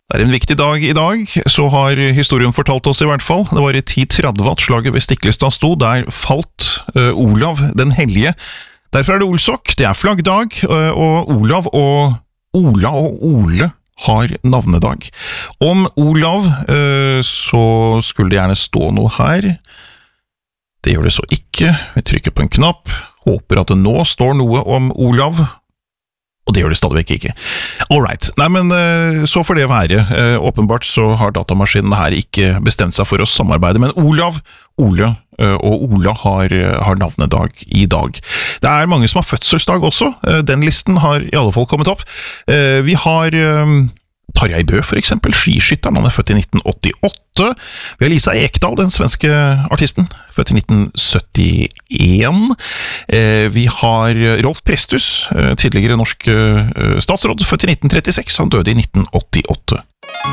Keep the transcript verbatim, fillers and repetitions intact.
Det er en viktig dag i dag, så har historien fortalt oss i hvert fall. Det var i ti tretti at slaget ved Stiklestad sto, der falt uh, Olav den hellige. Derfor er det Olsok, det er flaggdag, uh, og Olav og Ola og Ole har navnedag. Om Olav uh, så skulle det gjerne stå noe her. Det gjør det så ikke. Vi trykker på en knapp, håper at det nå står noe om Olav. Og det gjør det stadigvæk ikke. Alright. Nei, men så får det være. Åpenbart så har datamaskinen her ikke bestemt seg for å samarbeide, men Olav, Ole og Ola har, har navnedag i dag. Det er mange som har fødselsdag også. Den listen har i alle fall kommet opp. Vi har Tarjei Bø for eksempel, skiskytteren, han er født i nitten åttiåtte. Vi har Lisa Ekdahl, den svenske artisten, født i nitten syttien. Vi har Rolf Presthus, tidligere norsk statsråd, født i nitten trettiseks, han døde i nitten åttiåtte.